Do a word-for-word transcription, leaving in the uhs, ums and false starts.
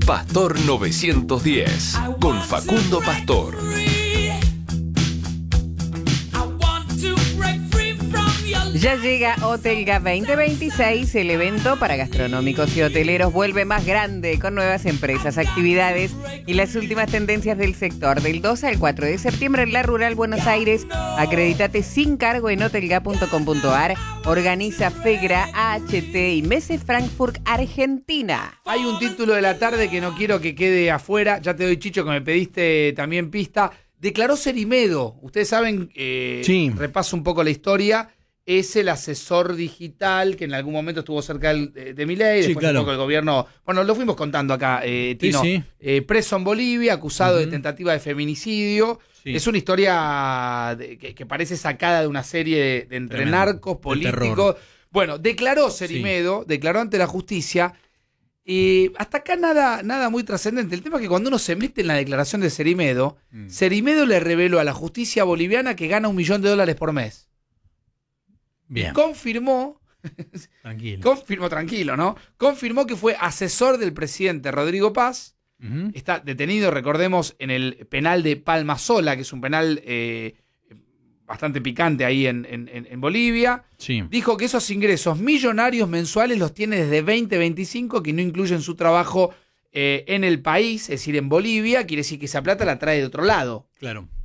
Pastor novecientos diez, con Facundo Pastor. Ya llega Hotelga veinte veintiséis, el evento para gastronómicos y hoteleros vuelve más grande con nuevas empresas, actividades y las últimas tendencias del sector. Del dos al cuatro de septiembre en la Rural Buenos Aires. Acredítate sin cargo en hotelga punto com punto ar. Organiza FEGRA, A H T y Messe Frankfurt, Argentina. Hay un título de la tarde que no quiero que quede afuera. Ya te doy, Chicho, que me pediste también pista. Declaró Cerimedo. Ustedes saben, eh, sí. repaso un poco la historia. Es el asesor digital que en algún momento estuvo cerca de, de Milei, sí, después claro. un poco el gobierno, bueno, lo fuimos contando acá, eh, Tino, sí, sí. Eh, preso en Bolivia, acusado uh-huh. de tentativa de feminicidio. Sí. Es una historia de, que, que parece sacada de una serie de, de entre Tremendo. narcos, políticos. Bueno, declaró Cerimedo, sí. declaró ante la justicia. Y hasta acá nada, nada muy trascendente. El tema es que cuando uno se mete en la declaración de Cerimedo, mm. Cerimedo le reveló a la justicia boliviana que gana un millón de dólares por mes. Bien. Y confirmó, tranquilo. confirmó, tranquilo, ¿no? Confirmó que fue asesor del presidente Rodrigo Paz. Uh-huh. Está detenido, recordemos, en el penal de Palma Sola, que es un penal eh, bastante picante ahí en, en, en Bolivia. Sí. Dijo que esos ingresos millonarios mensuales los tiene desde veinte veinticinco, que no incluyen su trabajo eh, en el país, es decir, en Bolivia. Quiere decir que esa plata la trae de otro lado. Claro.